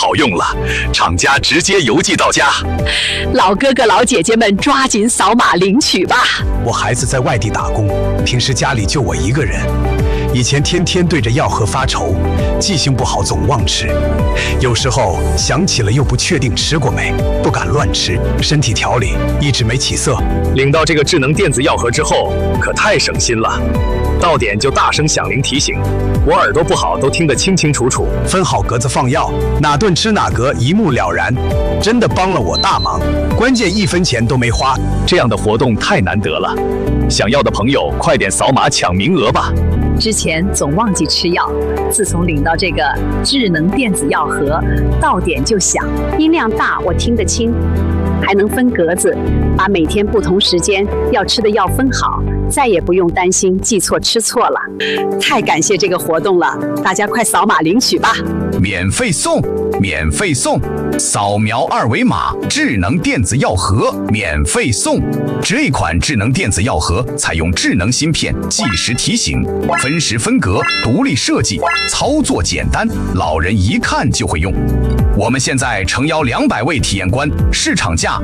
好用了，厂家直接邮寄到家。 老哥哥老姐姐们抓紧扫码领取吧。 我孩子在外地打工，平时家里就我一个人，以前天天对着药盒发愁，记性不好总忘吃，有时候想起了又不确定吃过没，不敢乱吃，身体调理一直没起色。 领到这个智能电子药盒之后，可太省心了。到点就大声响铃提醒，我耳朵不好都听得清清楚楚。 分好格子放药，哪顿吃哪格，一目了然，真的帮了我大忙。关键1分钱都没花， 这样的活动太难得了，想要的朋友快点扫码抢名额吧。 之前总忘记吃药，自从领到这个智能电子药盒，到点就响，音量大我听得清，还能分格子，把每天不同时间要吃的药分好，再也不用担心记错吃错了。太感谢这个活动了，大家快扫码领取吧！ 免费送，免费送！扫描2维码，智能电子药盒免费送。这款智能电子药盒采用智能芯片，计时提醒，分时分格，独立设计，操作简单，老人一看就会用。我们现在诚邀200位体验官，市场价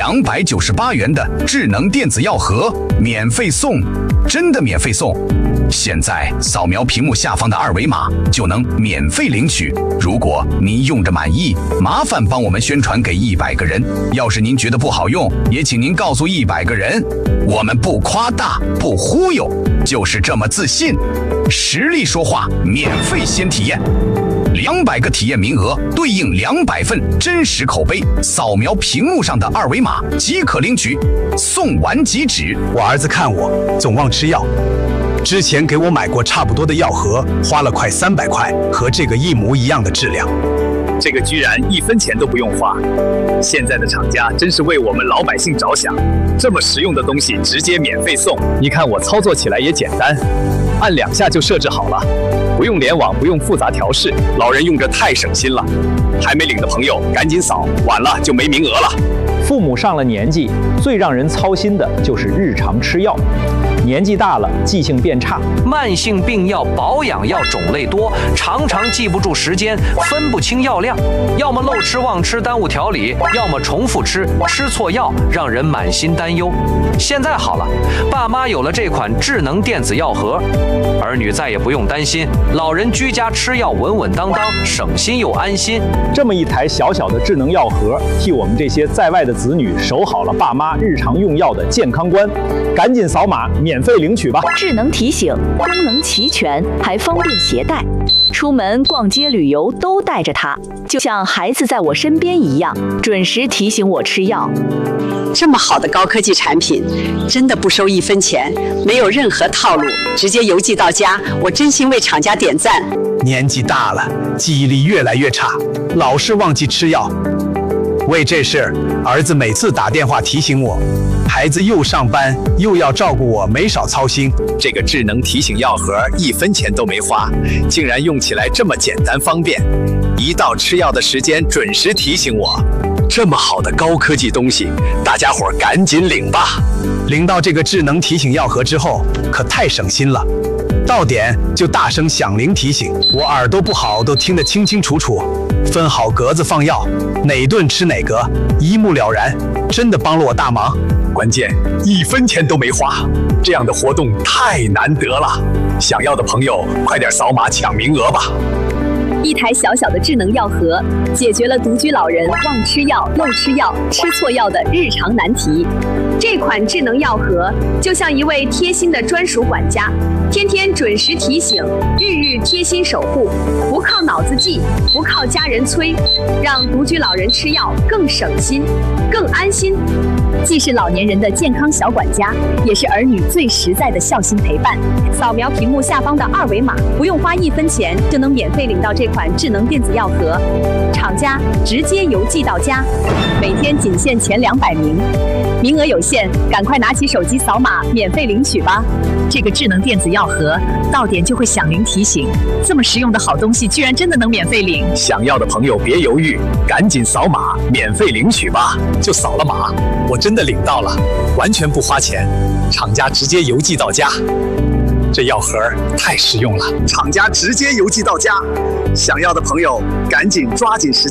298元的智能电子药盒免费送，真的免费送！现在扫描屏幕下方的2维码就能免费领取。如果您用着满意，麻烦帮我们宣传给100个人。要是您觉得不好用，也请您告诉100个人。我们不夸大，不忽悠，就是这么自信。实力说话，免费先体验。200个体验名额对应200份真实口碑，扫描屏幕上的2维码即可领取，送完即止。 我儿子看我总忘吃药，之前给我买过差不多的药盒，花了快300块，和这个一模一样的质量。 这个居然1分钱都不用花，现在的厂家真是为我们老百姓着想，这么实用的东西直接免费送。你看我操作起来也简单，按2下就设置好了，不用联网，不用复杂调试，老人用着太省心了。还没领的朋友赶紧扫，晚了就没名额了。 父母上了年纪，最让人操心的就是日常吃药。年纪大了，记性变差， 慢性病药、保养药种类多，常常记不住时间，分不清药量，要么漏吃忘吃耽误调理，要么重复吃，吃错药，让人满心担忧。现在好了，爸妈有了这款智能电子药盒，儿女再也不用担心，老人居家吃药稳稳当当，省心又安心。 这么一台小小的智能药盒，替我们这些在外的子女守好了爸妈日常用药的健康关。赶紧扫码免费领取吧！ 智能提醒，功能齐全，还方便携带，出门逛街旅游都带着它，就像孩子在我身边一样，准时提醒我吃药。 这么好的高科技产品，真的不收1分钱，没有任何套路，直接邮寄到家，我真心为厂家点赞。 年纪大了，记忆力越来越差，老是忘记吃药。为这事，儿子每次打电话提醒我，孩子又上班又要照顾我，没少操心。 这个智能提醒药盒1分钱都没花，竟然用起来这么简单方便，一到吃药的时间准时提醒我。这么好的高科技东西，大家伙赶紧领吧！ 领到这个智能提醒药盒之后，可太省心了。到点就大声响铃提醒，我耳朵不好都听得清清楚楚。分好格子放药，哪顿吃哪格，一目了然，真的帮了我大忙。 关键1分钱都没花，这样的活动太难得了。想要的朋友快点扫码抢名额吧！ 一台小小的智能药盒，解决了独居老人忘吃药、漏吃药、吃错药的日常难题。这款智能药盒就像一位贴心的专属管家，天天准时提醒，日日贴心守护，不靠脑子记，不靠家人催，让独居老人吃药更省心、更安心。既是老年人的健康小管家，也是儿女最实在的孝心陪伴。扫描屏幕下方的2维码，不用花1分钱就能免费领到这款智能电子药盒，厂家直接邮寄到家，每天仅限前200名，名额有限，赶快拿起手机扫码免费领取吧！这个智能电子药盒到点就会响铃提醒，这么实用的好东西居然真的能免费领！ 想要的朋友别犹豫，赶紧扫码免费领取吧！就扫了码，我真的领到了，完全不花钱，厂家直接邮寄到家。这药盒太实用了，厂家直接邮寄到家。想要的朋友赶紧抓紧时间。